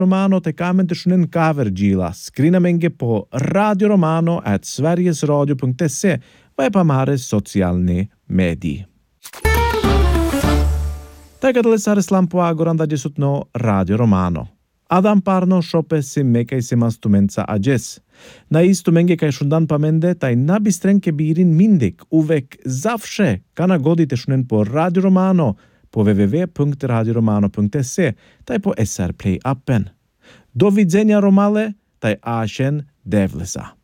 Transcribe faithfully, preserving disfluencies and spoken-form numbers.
Romano te kamen te shunen cover gila. Skrina menge po radioromano at sverigesradio punkt se och e pamare socialni medii. Така да лесаре слампо агоранда десутно Radio Romano. Adam parno shope si mekaj si mastumenca ages. Na istu menge kaj shundan pamende taj nabistrenke birin mindik uvek zawsze kana godite shunen po Radio Romano po w w w punkt radioromano punkt se taj po S R Play appen. Do widzenia Romale taj ashen devlesa.